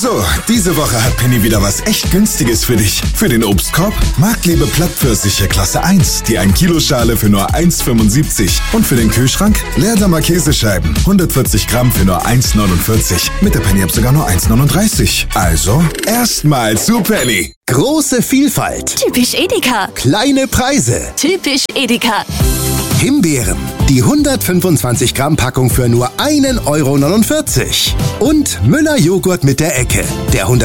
So, diese Woche hat Penny wieder was echt Günstiges für dich. Für den Obstkorb Marktliebe Plattpfirsiche Klasse 1, die 1 Kilo Schale für nur 1,75. Und für den Kühlschrank Leerdammer Käsescheiben, 140 Gramm für nur 1,49. Mit der Penny-App sogar nur 1,39. Also, erstmal zu Penny. Große Vielfalt. Typisch Edeka. Kleine Preise. Typisch Edeka. Himbeeren. Die 125 Gramm Packung für nur 1,49 € Und Müller Joghurt mit der Ecke. Der